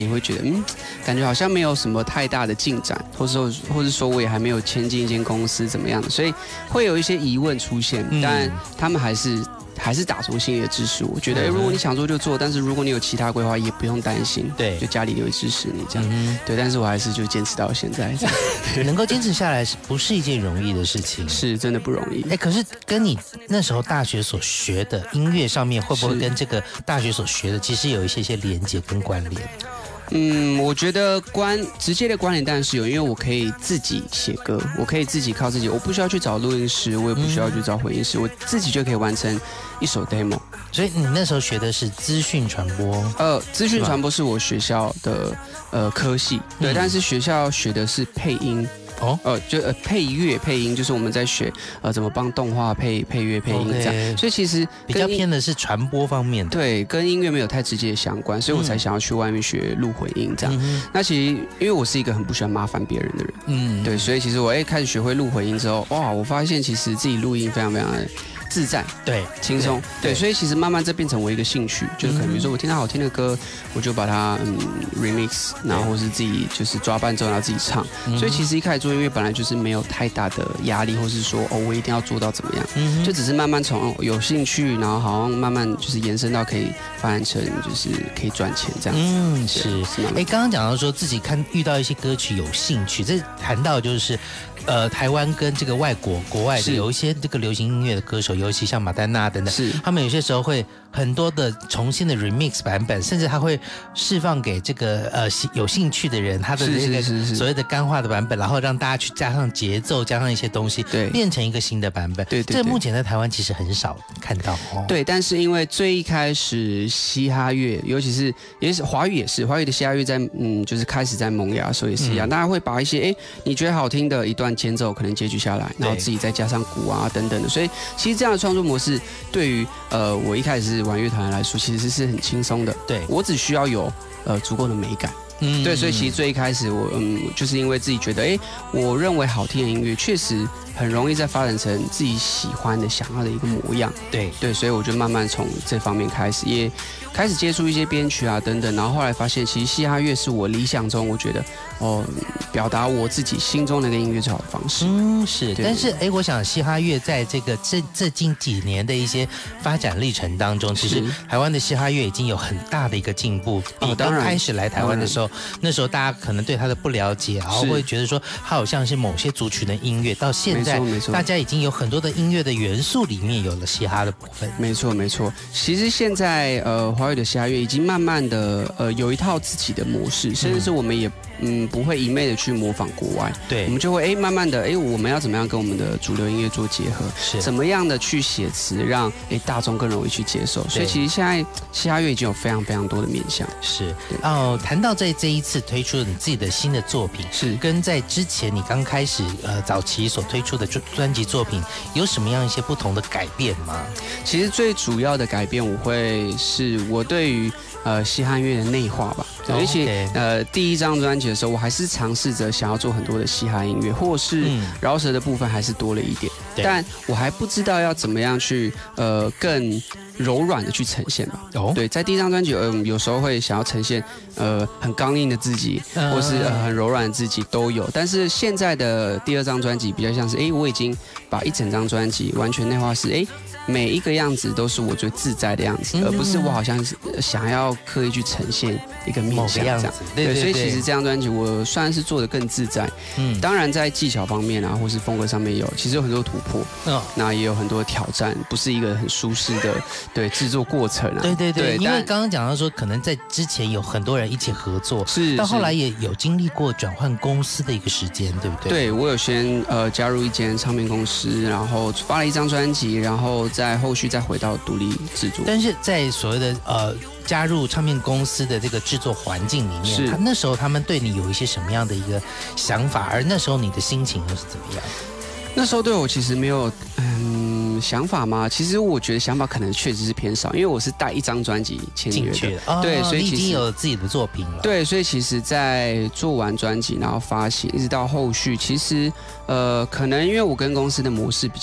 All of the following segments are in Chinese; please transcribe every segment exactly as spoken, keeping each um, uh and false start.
你会觉得嗯，感觉好像没有什么太大的进展，或者说或者说我也还没有签进一间公司怎么样的，所以会有一些疑问出现，但他们还是。还是打从心里的支持我，觉得、欸、如果你想做就做，但是如果你有其他规划，也不用担心， 对， 就家里也会支持你这样，嗯、对。但是我还是就坚持到现在， 能够坚持下来是不是一件容易的事情？ 是真的不容易。 哎，可是跟你那时候大学所学的音乐上面，会不会跟这个大学所学的其实有一些些连结跟关联？ 嗯，我觉得关直接的关联当然是有，因为我可以自己写歌，我可以自己靠自己，我不需要去找录音师，我也不需要去找混音师，我自己就可以完成一首 demo。所以你那时候学的是资讯传播？ 呃，资讯传播是我学校的呃科系，对，嗯、但是学校学的是配音。哦，呃，就呃配乐配音，就是我们在学呃怎么帮动画配配乐配音这样， okay, 所以其实比较偏的是传播方面的， 对，跟音乐没有太直接的相关，所以我才想要去外面学录混音这样。嗯、那其实因为我是一个很不喜欢麻烦别人的人，嗯，对，所以其实我一开始学会录混音之后，哇，我发现其实自己录音非常非常的自在， 对， 轻松，对，所以其实慢慢这变成我一个兴趣，就是可能比如说我听到好听的歌，我就把它嗯 remix， 然后或是自己就是抓伴奏，然后自己唱。所以其实一开始做音乐本来就是没有太大的压力，或是说哦我一定要做到怎么样，就只是慢慢从有兴趣，然后好像慢慢就是延伸到可以发展成就是可以赚钱这样子。 嗯，是。哎，刚刚讲到说自己看遇到一些歌曲有兴趣，这谈到就是。呃，台湾跟这个外国国外的有一些这个流行音乐的歌手，尤其像马丹娜等等，是他们有些时候会很多的重新的 remix 版本，甚至他会释放给这个呃有兴趣的人他的这个所谓的干化的版本，然后让大家去加上节奏，加上一些东西，对，变成一个新的版本。对 对, 对，这目前在台湾其实很少看到哦。 对，但是因为最一开始嘻哈乐，尤其是也是华语也是华语的嘻哈乐在嗯就是开始在萌芽的时候也是一样，嗯、大家会把一些哎你觉得好听的一段间奏可能截取下来，然后自己再加上鼓啊等等的，所以其实这样的创作模式对于呃我一开始是玩乐团来说，其实是很轻松的。对，我只需要有呃足够的美感。嗯，对，所以其实最一开始我嗯就是因为自己觉得，哎，我认为好听的音乐确实很容易再发展成自己喜欢的、想要的一个模样。对对，所以我就慢慢从这方面开始，也开始接触一些编曲啊等等，然后后来发现，其实嘻哈乐是我理想中我觉得哦表达我自己心中的一个音乐最好的方式。 嗯，是。但是哎，我想嘻哈乐在这个这这近几年的一些发展历程当中，其实台湾的嘻哈乐已经有很大的一个进步。比刚开始来台湾的时候，那时候大家可能对他的不了解，然后会觉得说他好像是某些族群的音乐，到现在大家已经有很多的音乐的元素里面有了嘻哈的部分。 没错没错，其实现在呃华语的嘻哈乐已经慢慢的呃有一套自己的模式，甚至是我们也嗯不会一昧的去模仿国外，对，我们就会哎慢慢的哎我们要怎么样跟我们的主流音乐做结合，是怎么样的去写词让哎大众更容易去接受。所以其实现在嘻哈乐已经有非常非常多的面向。 是哦，谈到在这一次推出你自己的新的作品，是跟在之前你刚开始呃早期所推出的专辑作品有什么样一些不同的改变吗？ 其实最主要的改变，我会是我对于呃嘻哈乐的内化吧。对，而且、oh, okay. 呃第一张专辑的时候，我还是尝试着想要做很多的嘻哈音乐，或是饶舌的部分还是多了一点，嗯、但我还不知道要怎么样去呃更柔软的去呈现吧。哦，对，在第一张专辑，嗯、呃，有时候会想要呈现呃很刚硬的自己，嗯、或是、呃、很柔软的自己都有。但是现在的第二张专辑比较像是，哎，我已经把一整张专辑完全内化是，哎。每一个样子都是我最自在的样子，嗯、而不是我好像想要刻意去呈现一个面向这样。对, 对, 对, 对，所以其实这张专辑我算是做得更自在。嗯，当然在技巧方面啊，或是风格上面有，其实有很多突破。嗯、哦，那也有很多挑战，不是一个很舒适的对制作过程啊。 对对 对, 对，因为刚刚讲到说，可能在之前有很多人一起合作，是，到后来也有经历过转换公司的一个时间，对不对？ 对，我有先呃加入一间唱片公司，然后发了一张专辑，然后在后续再回到独立制作。 但是在所谓的呃加入唱片公司的这个制作环境里面，他那时候他们对你有一些什么样的一个想法？而那时候你的心情又是怎么样？ 那时候对我其实没有嗯想法吗？其实我觉得想法可能确实是偏少，因为我是带一张专辑签约的， 哦、 对，所以其实已经有自己的作品了。 对，所以其实，在做完专辑，然后发行，一直到后续，其实呃，可能因为我跟公司的模式比较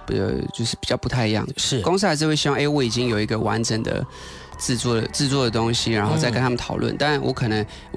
呃就是比较不太一样。 是公司还是会希望，哎、欸，我已经有一个完整的制作的制作的东西，然后再跟他们讨论。嗯、但我可能